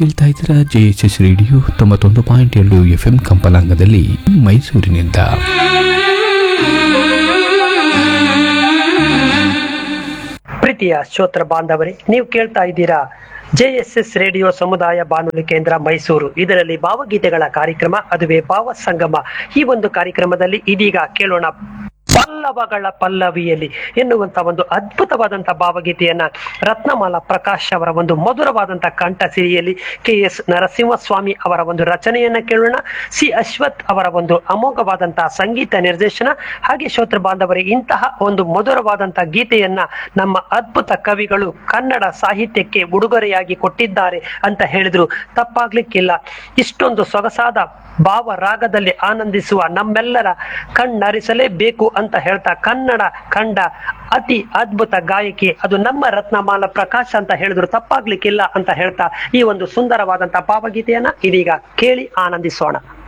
ಕೇಳ್ತಾ ಇದ್ದೀರಾ JSS radio 91.2 FM ಕಂಪಲಾಂಗದಲ್ಲಿ ಮೈಸೂರಿನಿಂದ. ಪ್ರೀತಿಯ ಶ್ರೋತೃ ಬಾಂಧವರೇ, ನೀವು ಕೇಳ್ತಾ ಇದ್ದೀರಾ JSS ರೇಡಿಯೋ ಸಮುದಾಯ ಬಾನುಲಿ ಕೇಂದ್ರ ಮೈಸೂರು. ಇದರಲ್ಲಿ ಭಾವಗೀತೆಗಳ ಕಾರ್ಯಕ್ರಮ, ಅದುವೇ ಭಾವ ಸಂಗಮ. ಈ ಒಂದು ಕಾರ್ಯಕ್ರಮದಲ್ಲಿ ಇದೀಗ ಕೇಳೋಣ ಪಲ್ಲವಗಳ ಪಲ್ಲವಿಯಲ್ಲಿ ಎನ್ನುವಂತ ಒಂದು ಅದ್ಭುತವಾದಂತ ಭಾವಗೀತೆಯನ್ನ ರತ್ನಮಾಲಾ ಪ್ರಕಾಶ್ ಅವರ ಒಂದು ಮಧುರವಾದಂತ ಕಂಠ ಸಿರಿಯಲ್ಲಿ KS ನರಸಿಂಹಸ್ವಾಮಿ ಅವರ ಒಂದು ರಚನೆಯನ್ನ ಕೇಳೋಣ. C ಅಶ್ವಥ್ ಅವರ ಒಂದು ಅಮೋಘವಾದಂತಹ ಸಂಗೀತ ನಿರ್ದೇಶನ. ಹಾಗೆ ಶ್ರೋತೃ ಬಾಂಧವರೇ, ಇಂತಹ ಒಂದು ಮಧುರವಾದಂತ ಗೀತೆಯನ್ನ ನಮ್ಮ ಅದ್ಭುತ ಕವಿಗಳು ಕನ್ನಡ ಸಾಹಿತ್ಯಕ್ಕೆ ಉಡುಗೊರೆಯಾಗಿ ಕೊಟ್ಟಿದ್ದಾರೆ ಅಂತ ಹೇಳಿದ್ರು ತಪ್ಪಾಗ್ಲಿಕ್ಕಿಲ್ಲ. ಇಷ್ಟೊಂದು ಸೊಗಸಾದ ಭಾವ ರಾಗದಲ್ಲಿ ಆನಂದಿಸುವ ನಮ್ಮೆಲ್ಲರ ಕಣ್ಣರಿಸಲೇಬೇಕು ಅಂತ ಹೇಳ್ತಾ ಕನ್ನಡ ಕಂಡ ಅತಿ ಅದ್ಭುತ ಗಾಯಕಿ ಅದು ನಮ್ಮ ರತ್ನಮಾಲಾ ಪ್ರಕಾಶ್ ಅಂತ ಹೇಳಿದ್ರು ತಪ್ಪಾಗ್ಲಿಕ್ಕಿಲ್ಲ ಅಂತ ಹೇಳ್ತಾ ಈ ಒಂದು ಸುಂದರವಾದಂತಹ ಭಾವಗೀತೆಯನ್ನ ಇದೀಗ ಕೇಳಿ ಆನಂದಿಸೋಣ.